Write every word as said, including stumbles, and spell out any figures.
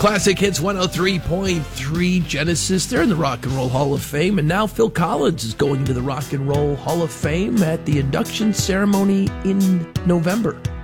Classic Hits one oh three point three Genesis. They're in the Rock and Roll Hall of Fame. And now Phil Collins is going to the Rock and Roll Hall of Fame at the induction ceremony in November.